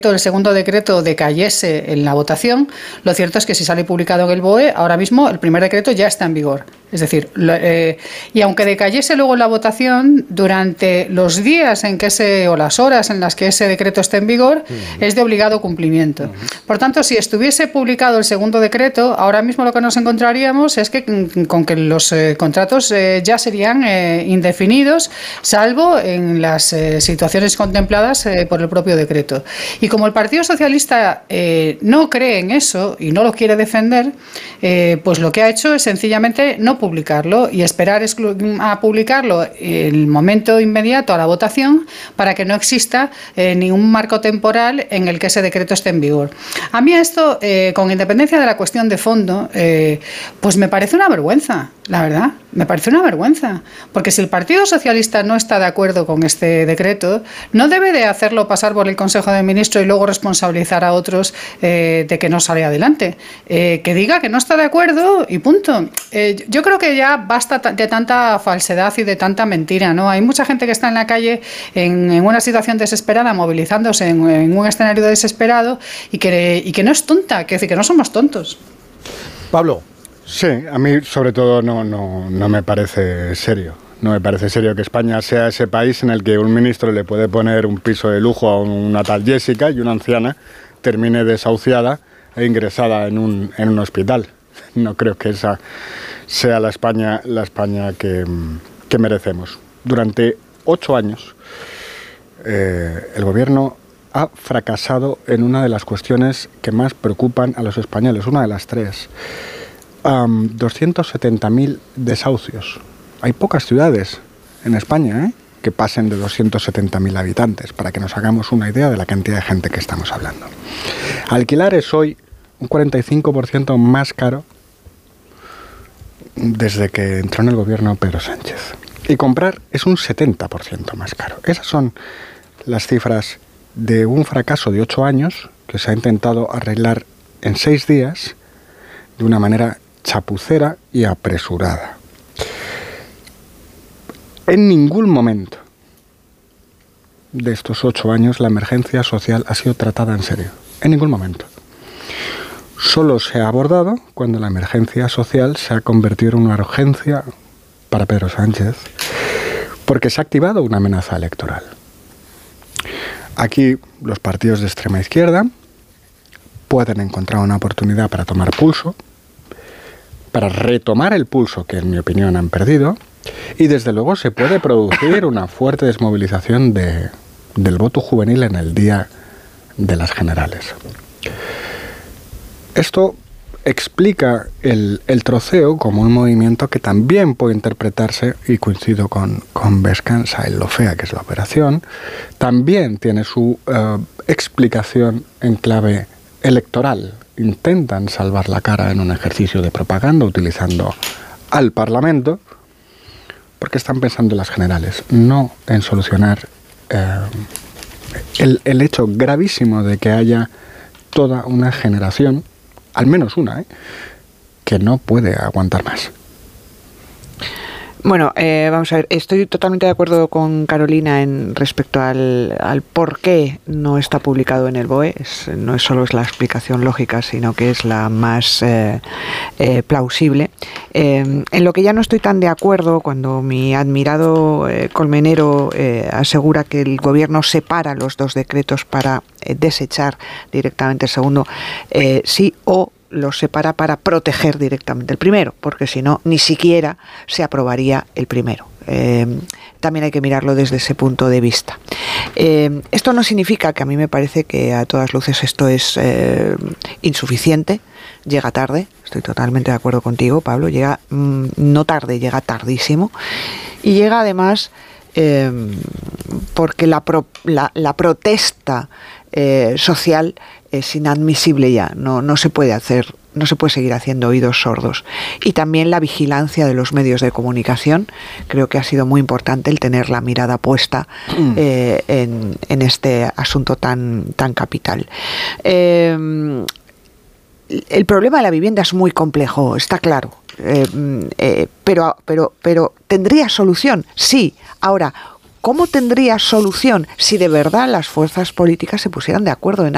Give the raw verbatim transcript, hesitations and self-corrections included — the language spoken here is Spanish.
el segundo decreto decayese en la votación, lo cierto es que si sale publicado en el B O E, ahora mismo el primer decreto ya está en vigor. Es decir, lo, eh, y aunque decayese luego en la votación, durante los días en que ese, o las horas en las que ese decreto esté en vigor, uh-huh. es de obligado cumplimiento. Uh-huh. Por tanto, si estuviese publicado el segundo decreto, ahora mismo lo que nos encontraríamos es que con que los eh, contratos eh, ya serían eh, indefinidos, salvo en las eh, situaciones contempladas eh, por el propio decreto. Y como el Partido Socialista eh, no cree en eso y no lo quiere defender, eh, pues lo que ha hecho es sencillamente no publicarlo y esperar a publicarlo en el momento inmediato a la votación para que no exista eh, ningún marco temporal en el que ese decreto esté en vigor. A mí esto, eh, con independencia de la cuestión de fondo, eh, pues me parece una vergüenza, la verdad, me parece una vergüenza, porque si el Partido Socialista no está de acuerdo con este decreto, no debe de hacerlo pasar por el Consejo de Ministros y luego responsabilizar a otros eh, de que no sale adelante. Eh, que diga que no está de acuerdo y punto. Eh, yo creo que ya basta de tanta falsedad y de tanta mentira, ¿no? Hay mucha gente que está en la calle en, en una situación desesperada, movilizándose en, en un escenario desesperado y que, y que no es tonta, que decir que no somos tontos. Pablo. Sí, a mí sobre todo no, no, no me parece serio. No me parece serio que España sea ese país en el que un ministro le puede poner un piso de lujo a una tal Jessica y una anciana termine desahuciada e ingresada en un, en un hospital. No creo que esa sea la España, la España que, que merecemos. Durante ocho años eh, el gobierno ha fracasado en una de las cuestiones que más preocupan a los españoles, una de las tres. Um, doscientos setenta mil desahucios. Hay pocas ciudades en España ¿eh? que pasen de doscientos setenta mil habitantes, para que nos hagamos una idea de la cantidad de gente que estamos hablando. Alquilar es hoy un cuarenta y cinco por ciento más caro desde que entró en el gobierno Pedro Sánchez. Y comprar es un setenta por ciento más caro. Esas son las cifras de un fracaso de ocho años que se ha intentado arreglar en seis días de una manera chapucera y apresurada. En ningún momento de estos ocho años la emergencia social ha sido tratada en serio. En ningún momento. Solo se ha abordado cuando la emergencia social se ha convertido en una urgencia para Pedro Sánchez, porque se ha activado una amenaza electoral. Aquí los partidos de extrema izquierda pueden encontrar una oportunidad para tomar pulso, para retomar el pulso que, en mi opinión, han perdido, y desde luego se puede producir una fuerte desmovilización de, del voto juvenil en el día de las generales. Esto explica el, el troceo como un movimiento que también puede interpretarse, y coincido con, con Vescansa en lo fea que es la operación, también tiene su uh, explicación en clave electoral. Intentan salvar la cara en un ejercicio de propaganda utilizando al Parlamento porque están pensando en las generales, no en solucionar eh, el, el hecho gravísimo de que haya toda una generación, al menos una, ¿eh? que no puede aguantar más. Bueno, eh, vamos a ver, estoy totalmente de acuerdo con Carolina en respecto al, al por qué no está publicado en el B O E. Es, no es solo es la explicación lógica, sino que es la más eh, eh, plausible. Eh, en lo que ya no estoy tan de acuerdo, cuando mi admirado eh, colmenero eh, asegura que el gobierno separa los dos decretos para eh, desechar directamente el segundo, eh, sí o los separa para proteger directamente el primero, porque si no, ni siquiera se aprobaría el primero. Eh, también hay que mirarlo desde ese punto de vista. Eh, esto no significa que a mí me parece que a todas luces esto es eh, insuficiente, llega tarde, estoy totalmente de acuerdo contigo, Pablo, llega mmm, no tarde, llega tardísimo, y llega además eh, porque la, pro, la, la protesta eh, social es inadmisible ya, no, no se puede hacer, no se puede seguir haciendo oídos sordos. Y también la vigilancia de los medios de comunicación, creo que ha sido muy importante el tener la mirada puesta eh, en, en este asunto tan, tan capital. Eh, el problema de la vivienda es muy complejo, está claro, eh, eh, pero, pero, pero ¿tendría solución? Sí. Ahora, ¿cómo tendría solución si de verdad las fuerzas políticas se pusieran de acuerdo en